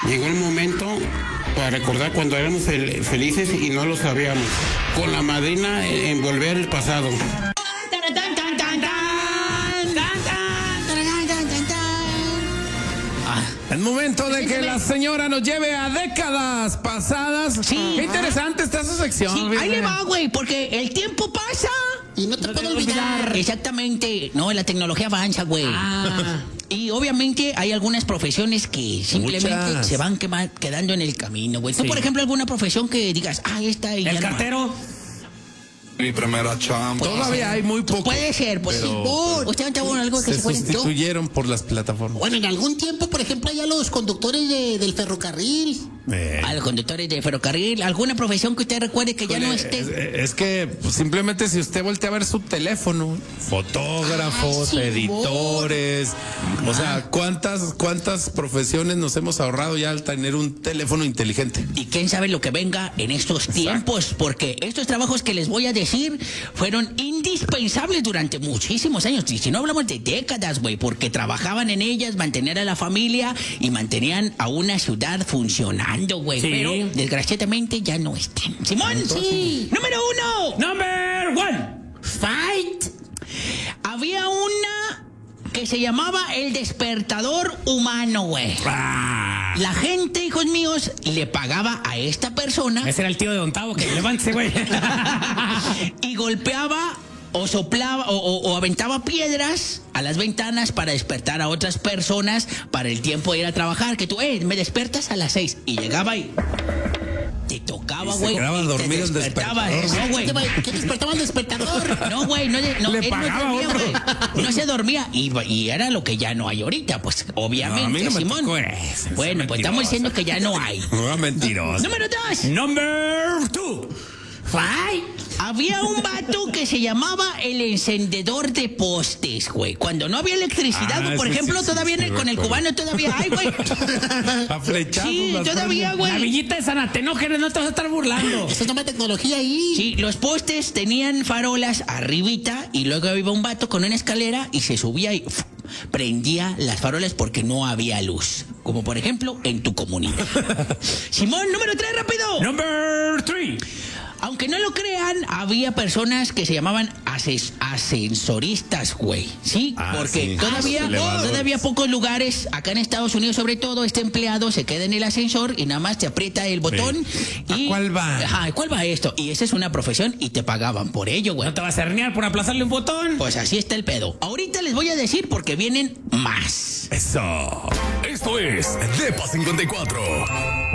Llegó el momento para recordar cuando éramos felices y no lo sabíamos. Con la madrina en volver el pasado. Es momento de que la señora nos lleve a décadas pasadas. Sí. Qué interesante está su sección. Sí, ahí le va, güey, porque el tiempo pasa. Y no te puedo olvidar. Exactamente. No, la tecnología avanza, güey. Y obviamente hay algunas profesiones que simplemente se van quedando en el camino, güey. Tú, por ejemplo, alguna profesión que digas, esta... ¿El cartero? Mi primera chamba. Todavía hay muy poco. Puede ser, pues sí. ¿Usted no algo que se sustituyeron por las plataformas. Bueno, en algún tiempo, por ejemplo, allá los conductores del ferrocarril. A los conductores de ferrocarril, ¿alguna profesión que usted recuerde que ya no esté? Es que pues, simplemente si usted voltea a ver su teléfono, fotógrafos, editores, o sea, ¿cuántas profesiones nos hemos ahorrado ya al tener un teléfono inteligente? Y quién sabe lo que venga en estos tiempos, porque estos trabajos que les voy a decir fueron indispensables durante muchísimos años, y si no hablamos de décadas, güey, porque trabajaban en ellas, mantener a la familia y mantenían a una ciudad funcionando. Güey, sí. Pero desgraciadamente ya no están. Simón, sí. Número 1. Number 1. Fight. Había una que se llamaba el despertador humano, güey. La gente, hijos míos, le pagaba a esta persona. Ese era el tío de Don Tavo, que levántese, güey. Y golpeaba o soplaba o aventaba piedras a las ventanas para despertar a otras personas para el tiempo de ir a trabajar. Que tú, me despiertas a las 6. Y llegaba y te tocaba, güey. Se quedaba dormido el despertador. No, güey. ¿Qué despertaba el despertador? No, güey, no le pagaba no otro. No se dormía. Y era lo que ya no hay ahorita, pues, obviamente, no, a mí no me Simón. tocó eso, bueno, pues estamos diciendo que ya no hay. No, mentiroso. Número 2. Number 2. Fight. Había un vato que se llamaba el encendedor de postes, güey. Cuando no había electricidad, por ejemplo, todavía con el cubano todavía hay, güey. A flechazos. Sí, todavía, güey. La villita de San Atenógenes, no te vas a estar burlando. Esa es una tecnología ahí. Sí, los postes tenían farolas arribita y luego iba un vato con una escalera y se subía y prendía las farolas porque no había luz. Como por ejemplo en tu comunidad. Simón, número 3, rápido. Number 3. Aunque no lo crean, había personas que se llamaban ascensoristas, güey. ¿Sí? Porque todavía pocos lugares, acá en Estados Unidos sobre todo, este empleado se queda en el ascensor y nada más te aprieta el botón. Y, ¿a cuál va? Ajá, ¿cuál va esto? Y esa es una profesión y te pagaban por ello, güey. ¿No te vas a herniar por aplazarle un botón? Pues así está el pedo. Ahorita les voy a decir porque vienen más. Eso. Esto es Depa 54.